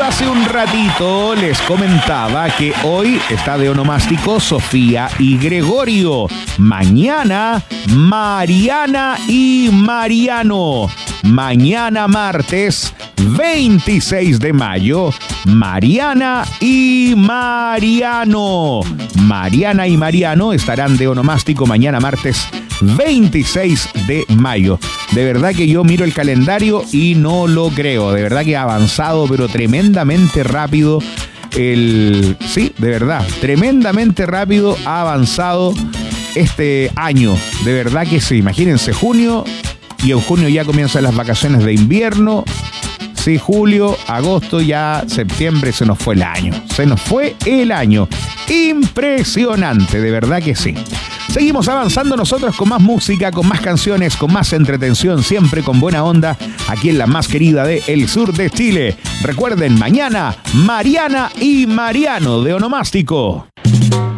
Hace un ratito les comentaba que hoy está de onomástico Sofía y Gregorio. Mañana, Mariana y Mariano. Mañana martes 26 de mayo, Mariana y Mariano. Mariana y Mariano estarán de onomástico mañana martes 26 de mayo. De verdad que yo miro el calendario y no lo creo. De verdad que ha avanzado, pero tremendamente rápido. Sí, de verdad, tremendamente rápido ha avanzado este año. De verdad que sí. Imagínense, junio, y en junio ya comienzan las vacaciones de invierno. Sí, julio, agosto, ya septiembre, se nos fue el año. Se nos fue el año. Impresionante, de verdad que sí. Seguimos avanzando nosotros con más música, con más canciones, con más entretención, siempre con buena onda, aquí en la más querida de El Sur de Chile. Recuerden, mañana, Mariana y Mariano de Onomástico.